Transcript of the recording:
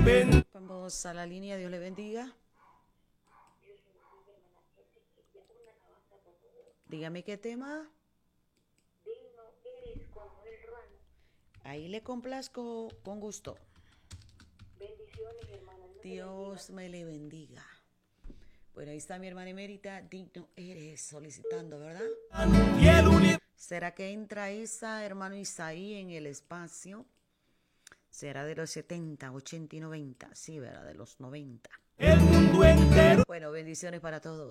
Vamos a la línea, Dios le bendiga. Dígame qué tema. Ahí le complazco con gusto. Bendiciones, hermana. Dios me le bendiga. Bueno, ahí está mi hermana emérita. Digno eres, solicitando, ¿verdad? ¿Será que entra esa, hermano Isaí, en el espacio? ¿Será de los 70, 80 y 90? Sí, ¿verdad? De los 90. El mundo entero. Bueno, bendiciones para todos.